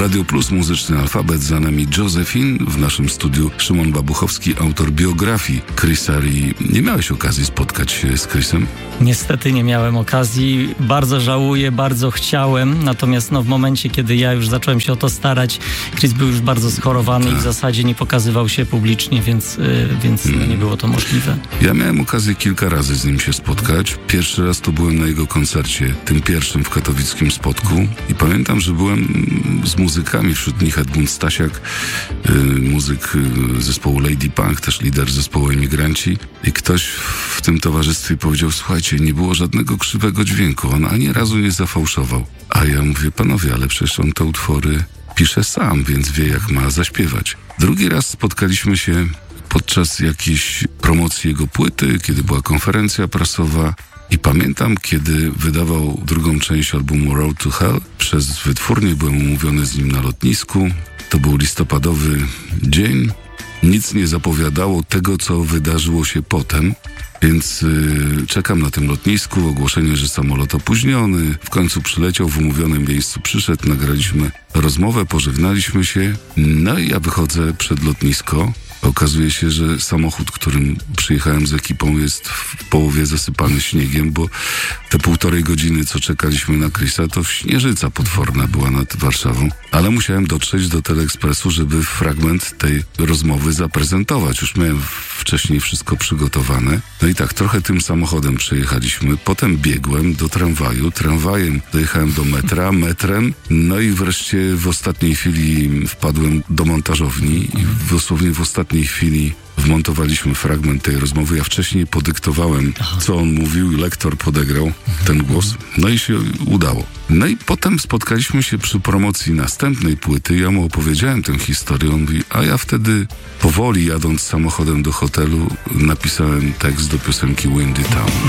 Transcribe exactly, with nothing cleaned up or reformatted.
Radio Plus, Muzyczny Alfabet, za nami Josephine, w naszym studiu Szymon Babuchowski, autor biografii Chrisa Rea. Nie miałeś okazji spotkać się z Chrisem? Niestety nie miałem okazji. Bardzo żałuję, bardzo chciałem, natomiast no, w momencie, kiedy ja już zacząłem się o to starać, Chris był już bardzo schorowany tak. i w zasadzie nie pokazywał się publicznie, więc, yy, więc hmm. no, nie było to możliwe. Ja miałem okazję kilka razy z nim się spotkać. Pierwszy raz to byłem na jego koncercie, tym pierwszym w katowickim Spodku, i pamiętam, że byłem z muzykami, wśród nich Edmund Stasiak, yy, muzyk yy, zespołu Lady Punk, też lider zespołu Emigranci, i ktoś w tym towarzystwie powiedział: słuchajcie, nie było żadnego krzywego dźwięku, on ani razu nie zafałszował. A ja mówię: panowie, ale przecież on te utwory pisze sam, więc wie, jak ma zaśpiewać. Drugi raz spotkaliśmy się podczas jakiejś promocji jego płyty, kiedy była konferencja prasowa, i pamiętam, kiedy wydawał drugą część albumu Road to Hell, przez wytwórnię byłem umówiony z nim na lotnisku. To był listopadowy dzień. Nic nie zapowiadało tego, co wydarzyło się potem, więc yy, czekam na tym lotnisku, ogłoszenie, że samolot opóźniony. W końcu przyleciał, w umówionym miejscu przyszedł, nagraliśmy rozmowę, pożegnaliśmy się. No i ja wychodzę przed lotnisko. Okazuje się, że samochód, którym przyjechałem z ekipą, jest w połowie zasypany śniegiem, bo te półtorej godziny, co czekaliśmy na Chrisa, to śnieżyca potworna była nad Warszawą. Ale musiałem dotrzeć do Teleekspresu, żeby fragment tej rozmowy zaprezentować. Już miałem wcześniej wszystko przygotowane. No i tak, trochę tym samochodem przejechaliśmy. Potem biegłem do tramwaju. Tramwajem dojechałem do metra, metrem. No i wreszcie w ostatniej chwili wpadłem do montażowni i dosłownie w ostatniej chwili wmontowaliśmy fragment tej rozmowy. Ja wcześniej podyktowałem, co on mówił, i lektor podegrał ten głos. No i się udało. No i potem spotkaliśmy się przy promocji następnej płyty. Ja mu opowiedziałem tę historię. On mówi: a ja wtedy powoli, jadąc samochodem do hotelu, napisałem tekst do piosenki Windy Town.